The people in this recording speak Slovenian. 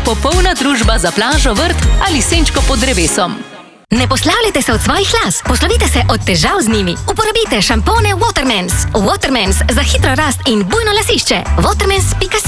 popolna družba za plažo, vrt ali senčko pod drevesom. Ne poslavljajte se od svojih las, poslovite se od težav z njimi. Uporabite šampone Watermans. Watermans za hitro rast in bujno lasišče. Watermans.si